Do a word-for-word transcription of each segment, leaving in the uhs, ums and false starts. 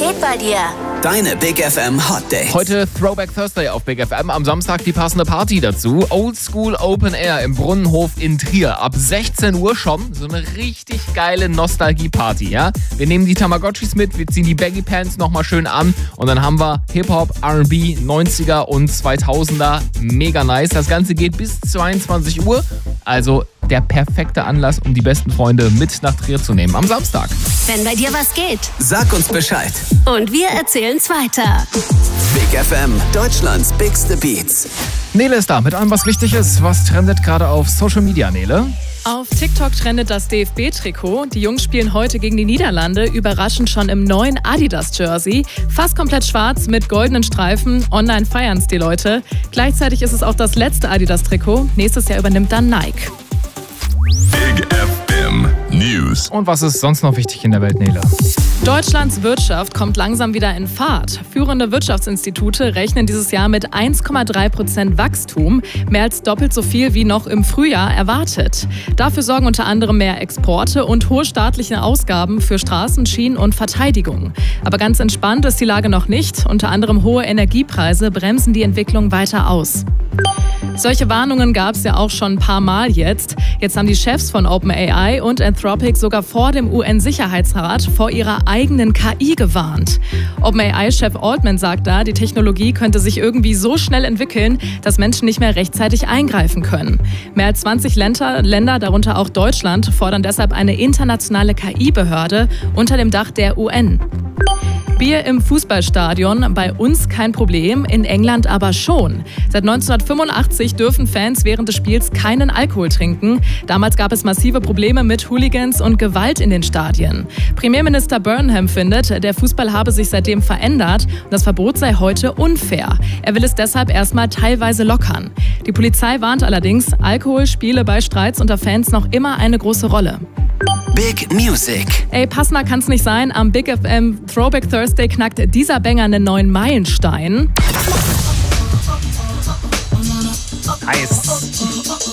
geht bei dir? Deine Big F M Hot Dates. Heute Throwback Thursday auf Big F M. Am Samstag die passende Party dazu. Old School Open Air im Brunnenhof in Trier. Ab sechzehn Uhr schon. So eine richtig geile Nostalgie-Party, ja? Wir nehmen die Tamagotchis mit, wir ziehen die Baggy Pants nochmal schön an und dann haben wir Hip-Hop, R and B, neunziger und zweitausender. Mega nice. Das Ganze geht bis zweiundzwanzig Uhr. Also der perfekte Anlass, um die besten Freunde mit nach Trier zu nehmen am Samstag. Wenn bei dir was geht. Sag uns Bescheid. Und wir erzählen's weiter. Big F M, Deutschlands bigste Beats. Nele ist da mit allem, was wichtig ist. Was trendet gerade auf Social Media, Nele? Auf TikTok trendet das D F B-Trikot. Die Jungs spielen heute gegen die Niederlande, überraschend schon im neuen Adidas-Jersey. Fast komplett schwarz mit goldenen Streifen. Online feiern's die Leute. Gleichzeitig ist es auch das letzte Adidas-Trikot. Nächstes Jahr übernimmt dann Nike. Big F M News. Und was ist sonst noch wichtig in der Welt, Nele? Deutschlands Wirtschaft kommt langsam wieder in Fahrt. Führende Wirtschaftsinstitute rechnen dieses Jahr mit eins Komma drei Prozent Wachstum, mehr als doppelt so viel wie noch im Frühjahr erwartet. Dafür sorgen unter anderem mehr Exporte und hohe staatliche Ausgaben für Straßen, Schienen und Verteidigung. Aber ganz entspannt ist die Lage noch nicht. Unter anderem hohe Energiepreise bremsen die Entwicklung weiter aus. Solche Warnungen gab es ja auch schon ein paar Mal jetzt. Jetzt haben die Chefs von OpenAI und Anthropic sogar vor dem U N-Sicherheitsrat vor ihrer eigenen K I gewarnt. OpenAI-Chef Altman sagt da, die Technologie könnte sich irgendwie so schnell entwickeln, dass Menschen nicht mehr rechtzeitig eingreifen können. Mehr als zwanzig Länder, Länder, darunter auch Deutschland, fordern deshalb eine internationale K I-Behörde unter dem Dach der U N. Bier im Fußballstadion, bei uns kein Problem, in England aber schon. Seit neunzehnhundertfünfundachtzig dürfen Fans während des Spiels keinen Alkohol trinken. Damals gab es massive Probleme mit Hooligans und Gewalt in den Stadien. Premierminister Burnham findet, der Fußball habe sich seitdem verändert und das Verbot sei heute unfair. Er will es deshalb erstmal teilweise lockern. Die Polizei warnt allerdings, Alkohol spiele bei Streits unter Fans noch immer eine große Rolle. Big Music. Ey, passender kann's nicht sein. Am Big F M Throwback Thursday knackt dieser Banger einen neuen Meilenstein. Nice.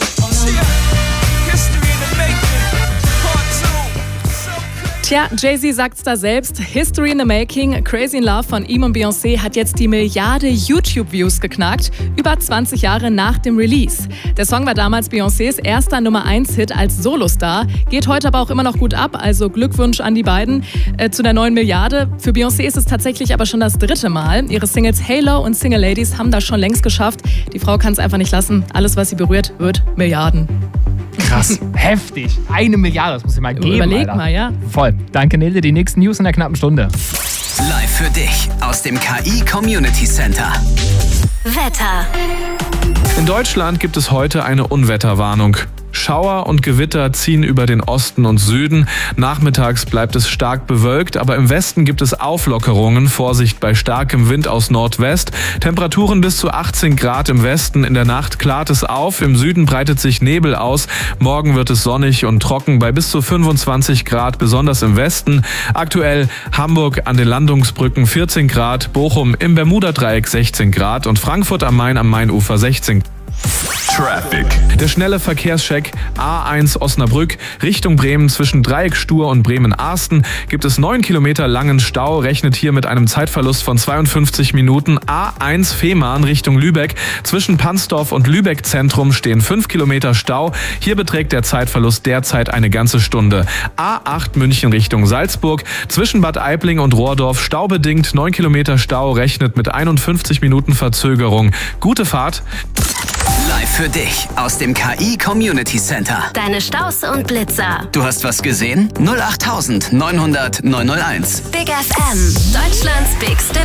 Tja, Jay-Z sagt's da selbst. History in the Making. Crazy in Love von ihm und Beyoncé hat jetzt die Milliarde YouTube-Views geknackt. Über zwanzig Jahre nach dem Release. Der Song war damals Beyoncés erster Nummer eins Hit als Solostar. Geht heute aber auch immer noch gut ab. Also Glückwunsch an die beiden äh, zu der neuen Milliarde. Für Beyoncé ist es tatsächlich aber schon das dritte Mal. Ihre Singles Halo und Single Ladies haben das schon längst geschafft. Die Frau kann es einfach nicht lassen. Alles, was sie berührt, wird Milliarden. Krass, heftig. Eine Milliarde, das muss ich mal geben. Überleg Alter. mal, ja. Voll. Danke, Nele. Die nächsten News in der knappen Stunde. Live für dich aus dem K I Community Center. Wetter. In Deutschland gibt es heute eine Unwetterwarnung. Schauer und Gewitter ziehen über den Osten und Süden. Nachmittags bleibt es stark bewölkt, aber im Westen gibt es Auflockerungen. Vorsicht bei starkem Wind aus Nordwest. Temperaturen bis zu achtzehn Grad im Westen. In der Nacht klart es auf. Im Süden breitet sich Nebel aus. Morgen wird es sonnig und trocken bei bis zu fünfundzwanzig Grad, besonders im Westen. Aktuell Hamburg an den Landungsbrücken vierzehn Grad, Bochum im Bermudadreieck sechzehn Grad und Frankfurt am Main am Mainufer sechzehn Grad. Traffic. Der schnelle Verkehrscheck A eins Osnabrück Richtung Bremen zwischen Dreieckstuhr und Bremen-Arsten gibt es neun Kilometer langen Stau, rechnet hier mit einem Zeitverlust von zweiundfünfzig Minuten. A eins Fehmarn Richtung Lübeck zwischen Pansdorf und Lübeck Zentrum stehen fünf Kilometer Stau. Hier beträgt der Zeitverlust derzeit eine ganze Stunde. A acht München Richtung Salzburg zwischen Bad Aibling und Rohrdorf staubedingt neun Kilometer Stau, rechnet mit einundfünfzig Minuten Verzögerung. Gute Fahrt. Live für dich aus dem K I Community Center. Deine Staus und Blitzer. Du hast was gesehen? null acht neunhundert neunhundert neunhunderteins. Big F M. Deutschlands bigste